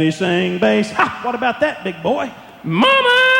Sing bass. Ha! What about that, big boy? Mama!